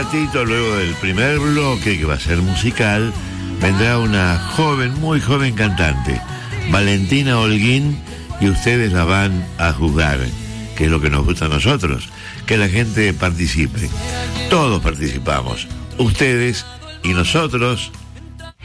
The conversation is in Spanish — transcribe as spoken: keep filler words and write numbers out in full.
ratito, luego del primer bloque, que va a ser musical, vendrá una joven, muy joven cantante, Valentina Holguín, y ustedes la van a juzgar, que es lo que nos gusta a nosotros, que la gente participe. Todos participamos, ustedes y nosotros,